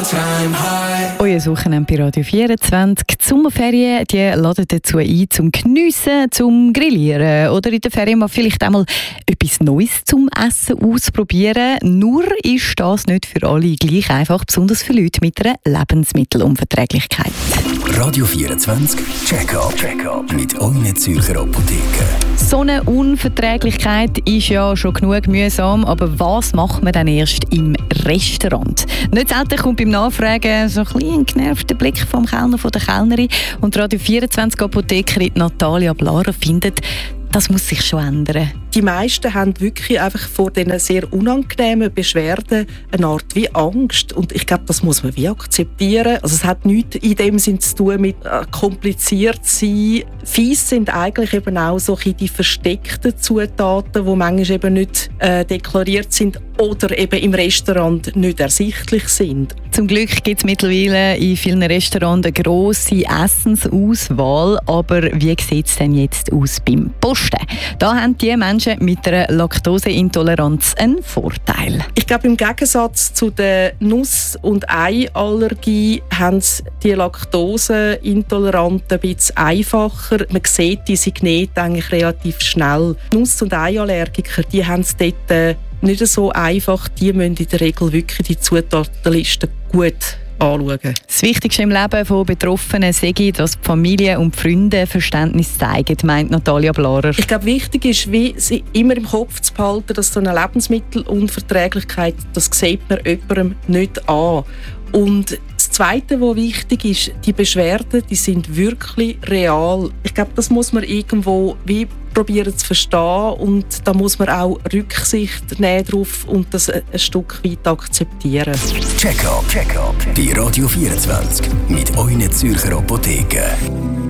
Euer Wochenende bei Radio 24. Die Sommerferien die laden dazu ein, zum Geniessen, zum Grillieren oder in der Ferien mal vielleicht einmal etwas Neues zum Essen ausprobieren. Nur ist das nicht für alle gleich einfach, besonders für Leute mit einer Lebensmittelunverträglichkeit. Radio 24 Check-up mit euren Zürcher Apotheken. So eine Unverträglichkeit ist ja schon genug mühsam, aber was macht man dann erst im Restaurant? Nicht selten kommt beim Nachfragen so ein genervter Blick vom Kellner, von der Kellnerin. Und Radio 24 Apothekerin Natalia Blara findet, das muss sich schon ändern. Die meisten haben wirklich einfach vor diesen sehr unangenehmen Beschwerden eine Art wie Angst. Und ich glaube, das muss man wie akzeptieren. Also es hat nichts in dem Sinn zu tun mit kompliziert sein. Fies sind eigentlich eben auch so die versteckten Zutaten, die manchmal eben nicht deklariert sind oder eben im Restaurant nicht ersichtlich sind. Zum Glück gibt es mittlerweile in vielen Restaurants eine grosse Essensauswahl. Aber wie sieht es denn jetzt aus beim Posten? Da haben die Menschen mit einer Laktoseintoleranz einen Vorteil. Ich glaube, im Gegensatz zu der Nuss- und Eiallergie haben es die Laktoseintoleranten ein bisschen einfacher. Man sieht die Signete eigentlich relativ schnell. Nuss- und Eiallergiker, die haben es dort nicht so einfach. Die müssen in der Regel wirklich die Zutatenliste gut anschauen. Das Wichtigste im Leben von Betroffenen sei, dass die Familie und die Freunde Verständnis zeigen, meint Natalia Blarer. Ich glaube, wichtig ist, wie sie immer im Kopf zu behalten, dass so eine Lebensmittelunverträglichkeit, das sieht man jemandem nicht an. Und das Zweite, was wichtig ist, die Beschwerden, die sind wirklich real. Ich glaube, das muss man irgendwo wie probieren zu verstehen und da muss man auch Rücksicht nehmen drauf und das ein Stück weit akzeptieren. Check-up bei Radio 24 mit euren Zürcher Apotheken.